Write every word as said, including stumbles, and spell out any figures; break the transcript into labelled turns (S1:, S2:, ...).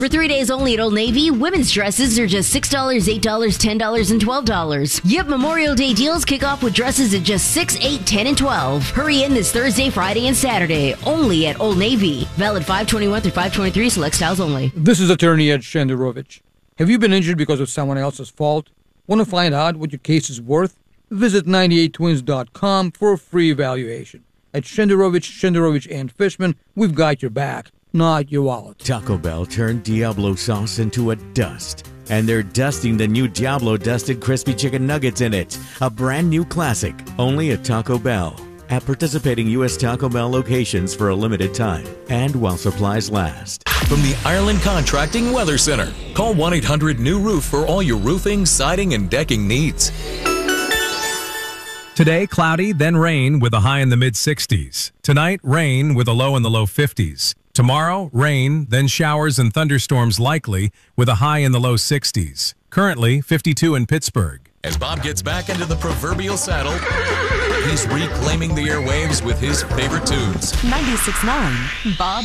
S1: For three days only at Old Navy, women's dresses are just six dollars, eight dollars, ten dollars, and twelve dollars. Yep, Memorial Day deals kick off with dresses at just six, eight, ten, and twelve. Hurry in this Thursday, Friday, and Saturday, only at Old Navy. Valid five twenty-one through five twenty-three, select styles only.
S2: This is attorney Ed Shenderovich. Have you been injured because of someone else's fault? Want to find out what your case is worth? Visit ninety-eight twins dot com for a free evaluation. At Shenderovich, Shenderovich, and Fishman, we've got your back, not your wallet.
S3: Taco Bell turned Diablo sauce into a dust, and they're dusting the new Diablo Dusted Crispy Chicken Nuggets in it. A brand new classic, only at Taco Bell. At participating U S Taco Bell locations for a limited time, and while supplies last.
S4: From the Ireland Contracting Weather Center, call one eight hundred new roof for all your roofing, siding, and decking needs.
S5: Today, cloudy, then rain with a high in the mid sixties. Tonight, rain with a low in the low fifties. Tomorrow, rain, then showers and thunderstorms likely with a high in the low sixties. Currently, fifty-two in Pittsburgh.
S4: As Bob gets back into the proverbial saddle, he's reclaiming the airwaves with his favorite tunes.
S6: ninety-six point nine, Bob